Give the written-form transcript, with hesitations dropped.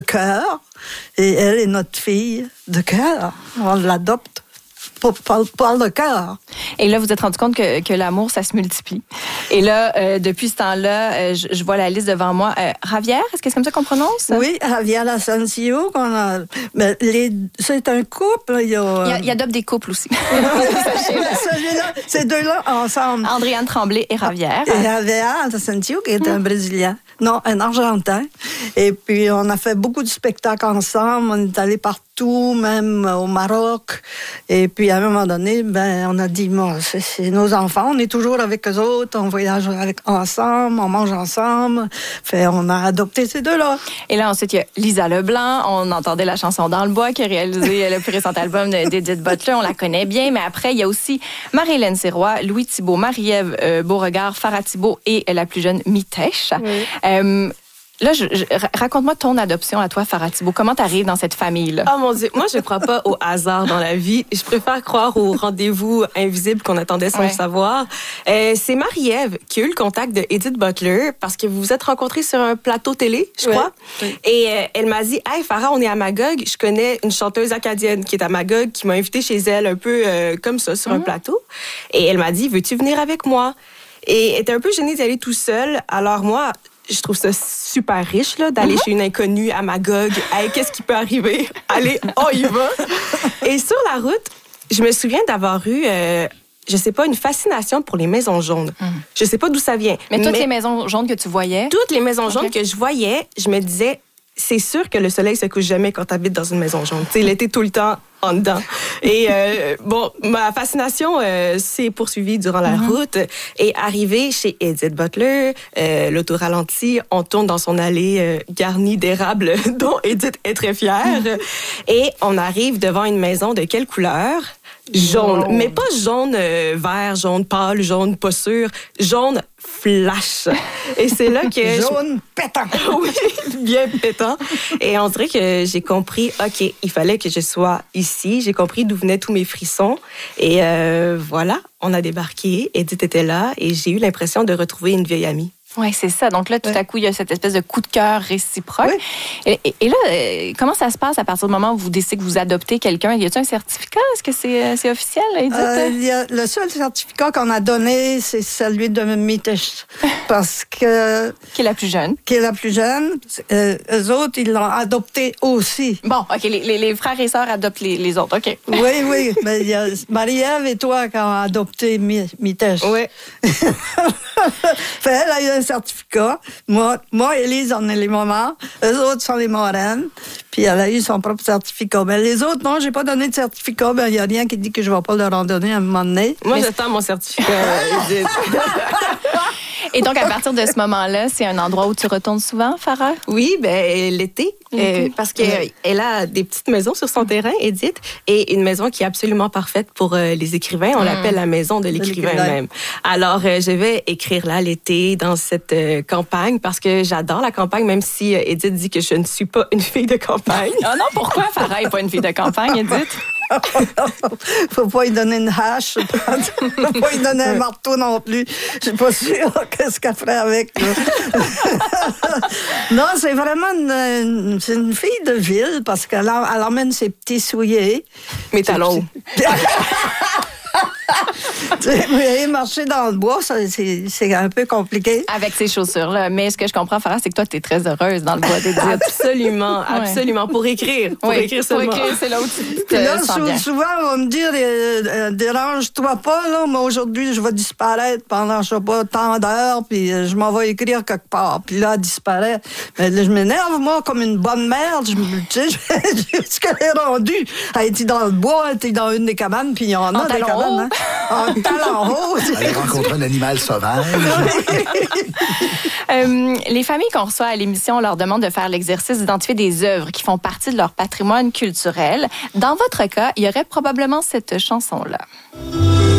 cœur. Et elle est notre fille de cœur. On l'adopte par le cœur. Et là, vous vous êtes rendu compte que l'amour, ça se multiplie. Et là, depuis ce temps-là, je vois la liste devant moi. Ravière, est-ce que c'est comme ça qu'on prononce? Oui, Javier Asensio. C'est un couple. Il y adopte des couples aussi. Celui-là, ces deux-là ensemble. Andréane Tremblay et Ravière. Et Javier Asensio, qui est un Brésilien. Non, un Argentin. Et puis, on a fait beaucoup de spectacles ensemble. On est allé partout, même au Maroc. Et puis, à un moment donné, on a dit, bon, c'est nos enfants. On est toujours avec eux autres. On voyage ensemble. On mange ensemble. On a adopté ces deux-là. Et là, ensuite, il y a Lisa Leblanc. On entendait la chanson Dans le bois qui a réalisé le plus récent album d'Edith Butler. On la connaît bien. Mais après, il y a aussi Marie-Hélène Sirois, Louis Thibault, Marie-Ève Beauregard, Farah Thibault et la plus jeune Mitesh. Oui. Là, raconte-moi ton adoption à toi, Farah Thibault. Comment t'arrives dans cette famille-là? Oh mon Dieu, moi, je crois pas au hasard dans la vie. Je préfère croire au rendez-vous invisible qu'on attendait sans le savoir. C'est Marie-Ève qui a eu le contact de Edith Butler parce que vous vous êtes rencontrés sur un plateau télé, je crois. Oui. Et elle m'a dit, « Hey, Farah, on est à Magog. Je connais une chanteuse acadienne qui est à Magog, qui m'a invitée chez elle un peu comme ça, sur un plateau. » Et elle m'a dit, « Veux-tu venir avec moi? » Et elle était un peu gênée d'y aller tout seul. Alors moi, je trouve ça super riche là, d'aller chez une inconnue à Magog. Hey, qu'est-ce qui peut arriver? Allez, on y va! Et sur la route, je me souviens d'avoir eu, je sais pas, une fascination pour les maisons jaunes. Je sais pas d'où ça vient. Mais toutes les maisons jaunes que tu voyais? Toutes les maisons jaunes que je voyais, je me disais, c'est sûr que le soleil se couche jamais quand tu habites dans une maison jaune. Tu sais, l'été tout le temps en dedans. Et ma fascination s'est poursuivie durant la route. Et arrivé chez Edith Butler, l'auto ralenti, on tourne dans son allée garnie d'érables dont Edith est très fière. Et on arrive devant une maison de quelle couleur? Jaune. Mais pas jaune vert, jaune pâle, jaune pas sûr, jaune flash. Et c'est là que... Jaune pétant. Oui, bien pétant. Et on dirait que j'ai compris, OK, il fallait que je sois ici. J'ai compris d'où venaient tous mes frissons. Et voilà, on a débarqué. Edith était là et j'ai eu l'impression de retrouver une vieille amie. Oui, c'est ça. Donc là, tout à coup, il y a cette espèce de coup de cœur réciproque. Oui. Et là, comment ça se passe à partir du moment où vous décidez que vous adoptez quelqu'un? Y a-t-il un certificat? Est-ce que c'est officiel, Edith? Le seul certificat qu'on a donné, c'est celui de Mitesh. Parce que... Qui est la plus jeune. Qui est la plus jeune. Eux autres, ils l'ont adopté aussi. Bon, OK. Les frères et sœurs adoptent les autres. OK. Oui. Mais il y a Marie-Ève et toi qui ont adopté Mitesh. Oui. Elle a eu un certificat. Moi, Élise, on est les mamans. Eux autres sont les marraines. Puis elle a eu son propre certificat. Mais les autres, non, j'ai pas donné de certificat. Il n'y a rien qui dit que je ne vais pas leur en donner à un moment donné. Moi, j'attends mon certificat, Edith. Et donc, à partir de ce moment-là, c'est un endroit où tu retournes souvent, Farah? Oui, l'été. Parce qu'elle a des petites maisons sur son terrain, Edith, et une maison qui est absolument parfaite pour les écrivains. On l'appelle la maison de l'écrivain même. Alors, je vais écrire là l'été dans cette campagne parce que j'adore la campagne, même si Edith dit que je ne suis pas une fille de campagne. Ah non, pourquoi Farah n'est pas une fille de campagne, Edith? Faut pas lui donner une hache. Faut pas lui donner un marteau non plus. Je suis pas sûre qu'est-ce qu'elle ferait avec. Non, c'est vraiment c'est une fille de ville parce qu'elle emmène ses petits souliers. Mes talons. Marcher dans le bois, c'est un peu compliqué. Avec ces chaussures-là. Mais ce que je comprends, Farah, c'est que toi, tu es très heureuse dans le bois d'Edith. Absolument, absolument. Pour écrire. Pour écrire seulement. Pour écrire, c'est là où tu te là, sens bien. Souvent, on va me dire, dérange-toi pas, là, mais aujourd'hui, je vais disparaître pendant, je sais pas, tant d'heures, puis je m'en vais écrire quelque part. Puis là, elle disparaît. Mais là, je m'énerve, moi, comme une bonne merde. Tu sais, ce qu'elle est rendue. Elle était dans le bois, elle était dans une des cabanes, puis il y en a des cabanes. Hein? En talons hauts. Elle rencontre un animal sauvage. Les familles qu'on reçoit à l'émission, on leur demande de faire l'exercice d'identifier des œuvres qui font partie de leur patrimoine culturel. Dans votre cas, il y aurait probablement cette chanson-là.